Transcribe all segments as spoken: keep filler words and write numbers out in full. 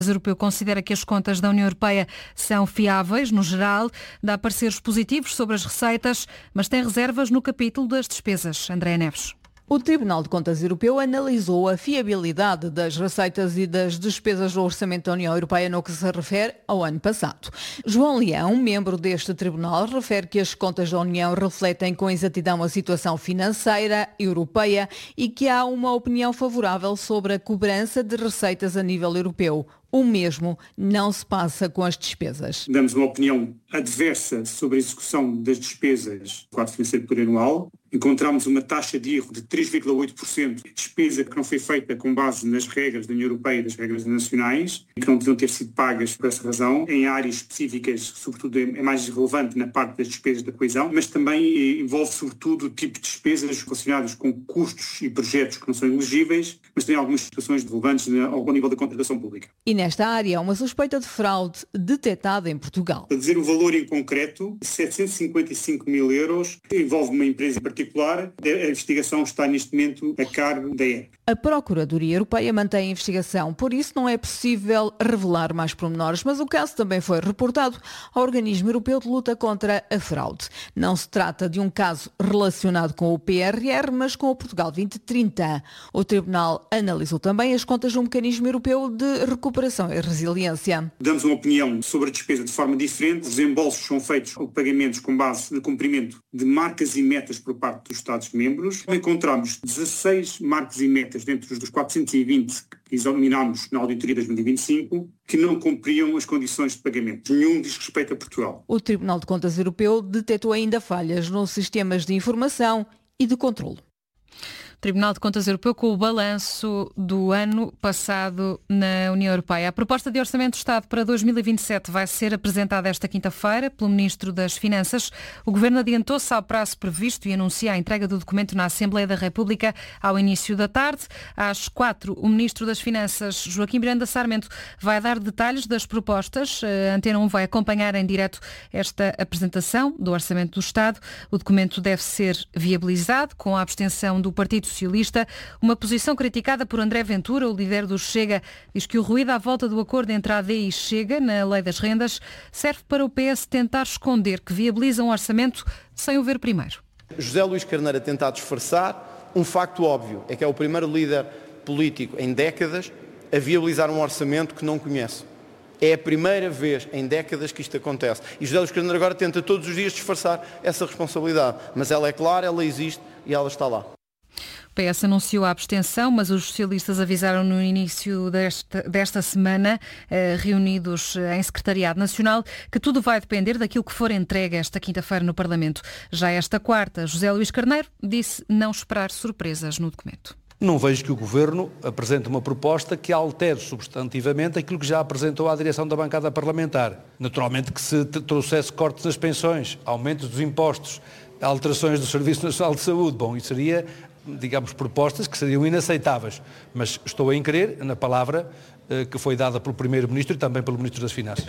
Europeu considera que as contas da União Europeia são fiáveis, no geral, dá pareceres positivos sobre as receitas, mas tem reservas no capítulo das despesas. Andréa Neves. O Tribunal de Contas Europeu analisou a fiabilidade das receitas e das despesas do Orçamento da União Europeia no que se refere ao ano passado. João Leão, membro deste tribunal, refere que as contas da União refletem com exatidão a situação financeira europeia e que há uma opinião favorável sobre a cobrança de receitas a nível europeu. O mesmo não se passa com as despesas. Damos uma opinião adversa sobre a execução das despesas do quadro financeiro plurianual. Encontramos uma taxa de erro de três vírgula oito por cento, despesa que não foi feita com base nas regras da União Europeia e das regras nacionais, que não deviam ter sido pagas por essa razão, em áreas específicas, sobretudo é mais relevante na parte das despesas da coesão, mas também envolve sobretudo o tipo de despesas relacionadas com custos e projetos que não são elegíveis, mas também algumas situações relevantes ao nível da contratação pública. E nesta área há uma suspeita de fraude detectada em Portugal. Para dizer o valor em concreto, setecentos e cinquenta e cinco mil euros, envolve uma empresa em particular. A investigação está neste momento a cargo da E E P. A Procuradoria Europeia mantém a investigação, por isso não é possível revelar mais pormenores, mas o caso também foi reportado ao Organismo Europeu de Luta contra a Fraude. Não se trata de um caso relacionado com o P R R, mas com o Portugal vinte trinta. O Tribunal analisou também as contas do Mecanismo Europeu de Recuperação e Resiliência. Damos uma opinião sobre a despesa de forma diferente. Os desembolsos são feitos ou pagamentos com base no cumprimento de marcas e metas por parte dos Estados-membros. Encontramos dezasseis marcas e metas dentro dos quatrocentos e vinte que examinámos na auditoria de dois mil e vinte e cinco que não cumpriam as condições de pagamento. Nenhum diz respeito a Portugal. O Tribunal de Contas Europeu detectou ainda falhas nos sistemas de informação e de controlo. Tribunal de Contas Europeu com o balanço do ano passado na União Europeia. A proposta de Orçamento do Estado para dois mil e vinte e sete vai ser apresentada esta quinta-feira pelo Ministro das Finanças. O Governo adiantou-se ao prazo previsto e anuncia a entrega do documento na Assembleia da República ao início da tarde. Às quatro, o Ministro das Finanças, Joaquim Miranda Sarmento, vai dar detalhes das propostas. A Antena um vai acompanhar em direto esta apresentação do Orçamento do Estado. O documento deve ser viabilizado com a abstenção do Partido Socialista, uma posição criticada por André Ventura, o líder do Chega, diz que o ruído à volta do acordo entre a A D e Chega na Lei das Rendas serve para o P S tentar esconder que viabiliza um orçamento sem o ver primeiro. José Luís Carneiro a tentar disfarçar um facto óbvio, é que é o primeiro líder político em décadas a viabilizar um orçamento que não conhece. É a primeira vez em décadas que isto acontece. E José Luís Carneiro agora tenta todos os dias disfarçar essa responsabilidade, mas ela é clara, ela existe e ela está lá. O P S anunciou a abstenção, mas os socialistas avisaram no início desta, desta semana, eh, reunidos em Secretariado Nacional, que tudo vai depender daquilo que for entregue esta quinta-feira no Parlamento. Já esta quarta, José Luís Carneiro disse não esperar surpresas no documento. Não vejo que o Governo apresente uma proposta que altere substantivamente aquilo que já apresentou à direção da bancada parlamentar. Naturalmente que se trouxesse cortes nas pensões, aumentos dos impostos, alterações do Serviço Nacional de Saúde, bom, isso seria, digamos, propostas que seriam inaceitáveis, mas estou a crer na palavra eh, que foi dada pelo Primeiro-Ministro e também pelo Ministro das Finanças.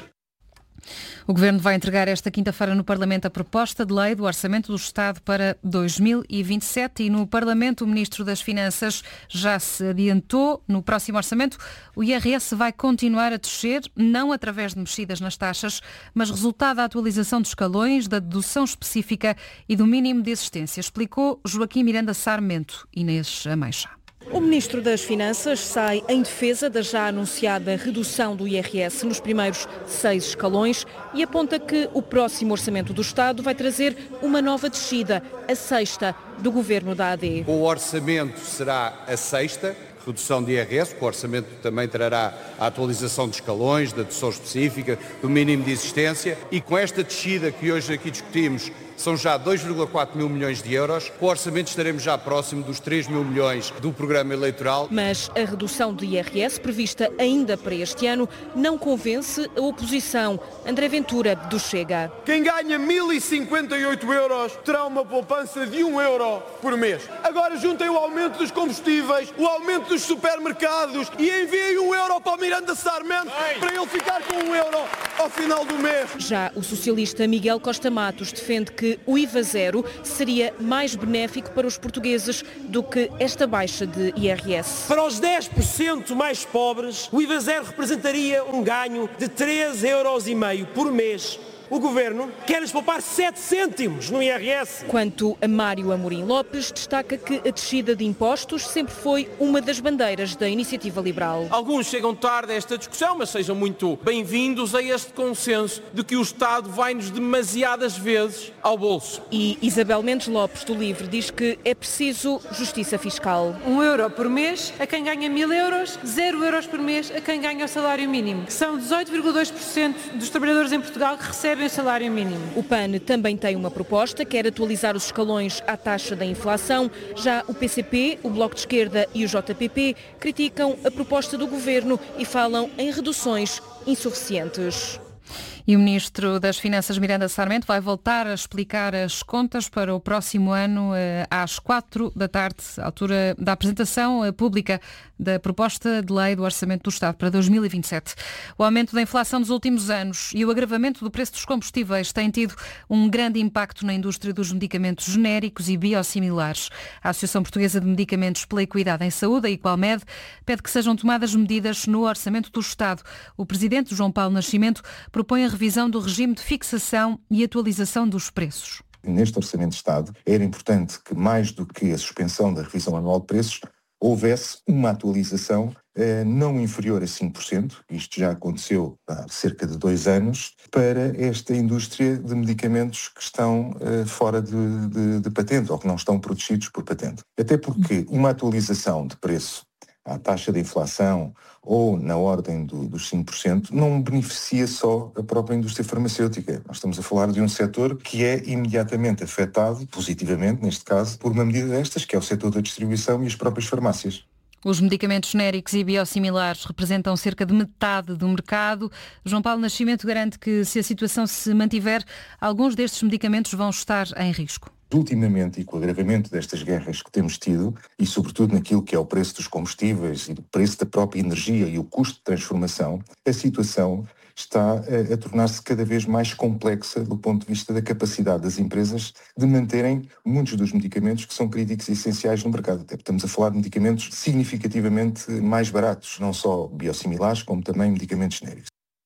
O Governo vai entregar esta quinta-feira no Parlamento a proposta de lei do Orçamento do Estado para dois mil e vinte e sete e no Parlamento o Ministro das Finanças já se adiantou. No próximo orçamento o I R S vai continuar a descer, não através de mexidas nas taxas, mas resultado da atualização dos escalões, da dedução específica e do mínimo de existência, explicou Joaquim Miranda Sarmento. Inês Ameixa. O Ministro das Finanças sai em defesa da já anunciada redução do I R S nos primeiros seis escalões e aponta que o próximo Orçamento do Estado vai trazer uma nova descida, a sexta, do Governo da A D. O orçamento será a sexta redução de I R S, o orçamento também trará a atualização de escalões, da dedução específica, do mínimo de existência e com esta descida que hoje aqui discutimos, são já dois vírgula quatro mil milhões de euros. Com o orçamento estaremos já próximo dos três mil milhões do programa eleitoral. Mas a redução do I R S, prevista ainda para este ano, não convence a oposição. André Ventura, do Chega. Quem ganha mil e cinquenta e oito euros terá uma poupança de um euro por mês. Agora juntem o aumento dos combustíveis, o aumento dos supermercados e enviem um euro para o Miranda Sarmento para ele ficar com um euro ao final do mês. Já o socialista Miguel Costa Matos defende que que o I V A zero seria mais benéfico para os portugueses do que esta baixa de I R S. Para os dez por cento mais pobres, o I V A zero representaria um ganho de três euros e meio por mês. O Governo quer-lhes poupar sete cêntimos no I R S. Quanto a Mário Amorim Lopes, destaca que a descida de impostos sempre foi uma das bandeiras da Iniciativa Liberal. Alguns chegam tarde a esta discussão, mas sejam muito bem-vindos a este consenso de que o Estado vai-nos demasiadas vezes ao bolso. E Isabel Mendes Lopes, do LIVRE, diz que é preciso justiça fiscal. Um euro por mês a quem ganha mil euros, zero euros por mês a quem ganha o salário mínimo. São dezoito vírgula dois por cento dos trabalhadores em Portugal que recebem o salário mínimo. O P A N também tem uma proposta, quer atualizar os escalões à taxa da inflação. Já o P C P, o Bloco de Esquerda e o J P P criticam a proposta do Governo e falam em reduções insuficientes. E o Ministro das Finanças, Miranda Sarmento, vai voltar a explicar as contas para o próximo ano às quatro da tarde, à altura da apresentação pública da proposta de lei do Orçamento do Estado para dois mil e vinte e sete. O aumento da inflação dos últimos anos e o agravamento do preço dos combustíveis têm tido um grande impacto na indústria dos medicamentos genéricos e biosimilares. A Associação Portuguesa de Medicamentos pela Equidade em Saúde, a Equalmed, pede que sejam tomadas medidas no Orçamento do Estado. O Presidente, João Paulo Nascimento, propõe a revisão do regime de fixação e atualização dos preços. Neste Orçamento de Estado era importante que, mais do que a suspensão da revisão anual de preços, houvesse uma atualização eh, não inferior a cinco por cento, isto já aconteceu há cerca de dois anos, para esta indústria de medicamentos que estão eh, fora de, de, de patente ou que não estão protegidos por patente. Até porque uma atualização de preço à taxa de inflação ou na ordem do, dos cinco por cento não beneficia só a própria indústria farmacêutica. Nós estamos a falar de um setor que é imediatamente afetado, positivamente neste caso, por uma medida destas, que é o setor da distribuição e as próprias farmácias. Os medicamentos genéricos e biosimilares representam cerca de metade do mercado. João Paulo Nascimento garante que, se a situação se mantiver, alguns destes medicamentos vão estar em risco. Ultimamente, e com o agravamento destas guerras que temos tido, e sobretudo naquilo que é o preço dos combustíveis e o preço da própria energia e o custo de transformação, a situação está a, a tornar-se cada vez mais complexa do ponto de vista da capacidade das empresas de manterem muitos dos medicamentos que são críticos e essenciais no mercado. Até estamos a falar de medicamentos significativamente mais baratos, não só biosimilares, como também medicamentos genéricos.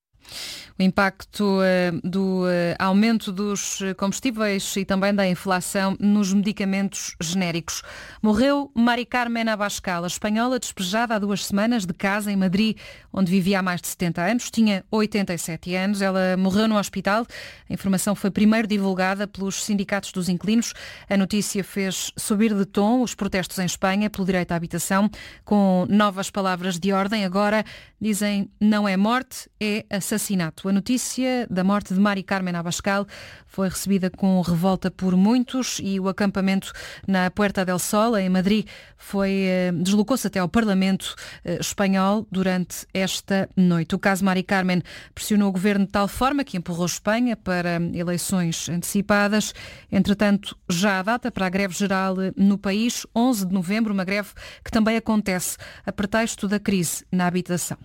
O impacto uh, do uh, aumento dos combustíveis e também da inflação nos medicamentos genéricos. Morreu Mari Carmen Abascal, a espanhola despejada há duas semanas de casa em Madrid, onde vivia há mais de setenta anos. Tinha oitenta e sete anos. Ela morreu no hospital. A informação foi primeiro divulgada pelos sindicatos dos inquilinos. A notícia fez subir de tom os protestos em Espanha pelo direito à habitação, com novas palavras de ordem. Agora dizem não é morte, é assassinato. A notícia da morte de Mari Carmen Abascal foi recebida com revolta por muitos e o acampamento na Puerta del Sol, em Madrid, foi, deslocou-se até ao Parlamento espanhol durante esta noite. O caso Mari Carmen pressionou o governo de tal forma que empurrou Espanha para eleições antecipadas. Entretanto, já há data para a greve geral no país, onze de novembro, uma greve que também acontece a pretexto da crise na habitação.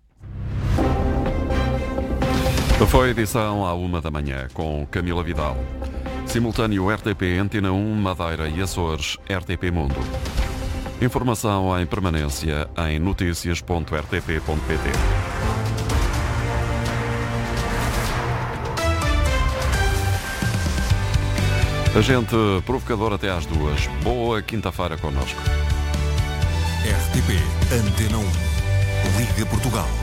Foi edição à uma da manhã com Camila Vidal. Simultâneo R T P, Antena um, Madeira e Açores, R T P Mundo. Informação em permanência em notícias ponto r t p ponto p t. Agente provocador até às duas. Boa quinta-feira connosco. R T P, Antena um. Liga Portugal.